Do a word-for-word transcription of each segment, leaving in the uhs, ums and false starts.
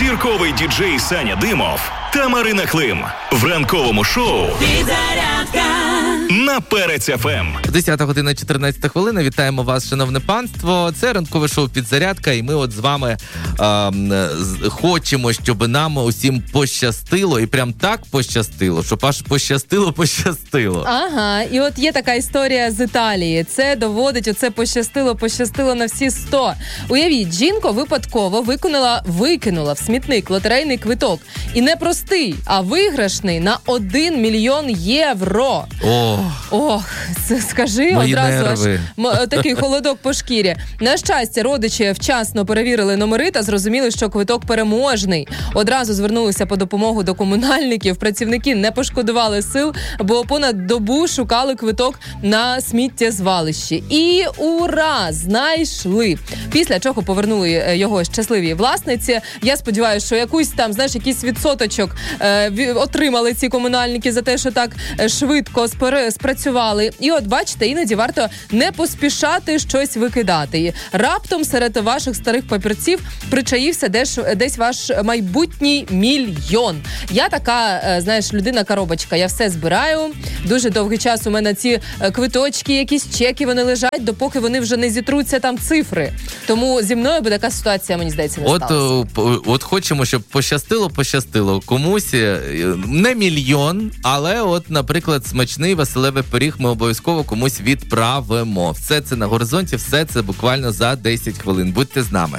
зірковий діджей Саня Димов та Марина Клим в ранковому шоу «Підзарядка» на Перець еф ем. десята година чотирнадцята хвилина. Вітаємо вас, шановне панство. Це ранкове шоу «Підзарядка», і ми от з вами е, хочемо, щоб нам усім пощастило, і прям так пощастило, щоб аж пощастило-пощастило. Ага, і от є така історія з Італії. Це доводить оце пощастило-пощастило на всі сто. Уявіть, жінка випадково виконала, викинула в смітник лотерейний квиток. І не простий, а виграшний на один мільйон євро. Ох, Ох, скажи мої одразу нерви. аж м, такий холодок по шкірі. На щастя, родичі вчасно перевірили номери та зрозуміли, що квиток переможний. Одразу звернулися по допомогу до комунальників. Працівники не пошкодували сил, бо понад добу шукали квиток на сміттєзвалищі. І ура! Знайшли! Після чого повернули його щасливій власниці. Я сподіваюся, що якусь там, знаєш, якийсь відсоточок е, отримали ці комунальники за те, що так швидко спер... спрацювали. І от, бачите, іноді варто не поспішати щось викидати. І раптом серед ваших старих папірців причаївся десь, десь ваш майбутній мільйон. Я така, е, знаєш, людина-коробочка. Я все збираю. Дуже довгий час у мене ці квиточки, якісь чеки, вони лежать, допоки вони вже не зітруться там цифри. Тому зі мною би така ситуація, мені здається, не от, сталася. От, от хочемо, щоб пощастило, пощастило. Комусь не мільйон, але от, наприклад, смачний василевий пиріг ми обов'язково комусь відправимо. Все це на горизонті, все це буквально за десять хвилин. Будьте з нами.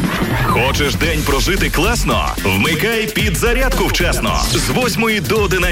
Хочеш день прожити класно? Вмикай «Підзарядку» вчасно з восьмої до одинадцятої.